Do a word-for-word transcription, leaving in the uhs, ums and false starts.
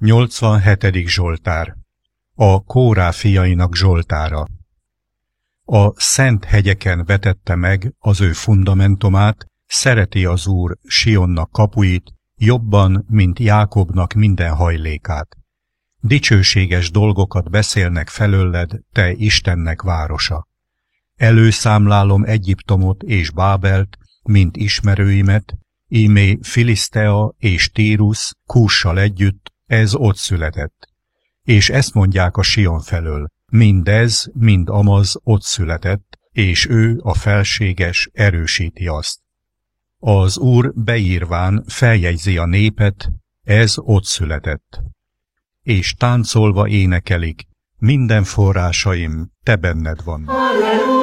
nyolcvanhetedik Zsoltár. A Kórá fiainak Zsoltára. A szent hegyeken vetette meg az ő fundamentumát, szereti az Úr Sionnak kapuit, jobban, mint Jákobnak minden hajlékát. Dicsőséges dolgokat beszélnek felőled, te Istennek városa. Előszámlálom Egyiptomot és Bábelt, mint ismerőimet, ímé Filisztea és Tírus Kússal együtt, ez ott született. És ezt mondják a Sion felől, mindez, mind amaz ott született, és ő, a felséges, erősíti azt. Az Úr beírván feljegyzi a népet, ez ott született. És táncolva énekelik, minden forrásaim, te benned van.